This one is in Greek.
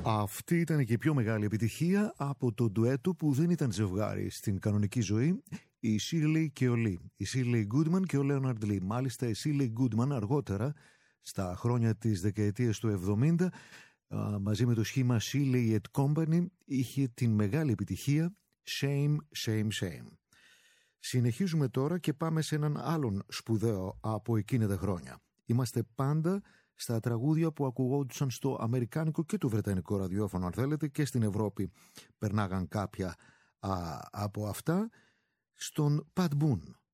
Αυτή ήταν και η πιο μεγάλη επιτυχία από το ντουέτο που δεν ήταν ζευγάρι στην κανονική ζωή, η Shirley και ο Lee. Η Shirley Goodman και ο Leonard Lee. Μάλιστα η Shirley Goodman αργότερα, στα χρόνια της δεκαετίας του 70, μαζί με το σχήμα Shirley & Company, είχε την μεγάλη επιτυχία Shame, Shame, Shame. Συνεχίζουμε τώρα και πάμε σε έναν άλλον σπουδαίο από εκείνα τα χρόνια. Είμαστε πάντα στα τραγούδια που ακουγόντουσαν στο αμερικάνικο και το βρετανικό ραδιόφωνο, αν θέλετε, και στην Ευρώπη περνάγαν κάποια από αυτά. Στον Pat Boone.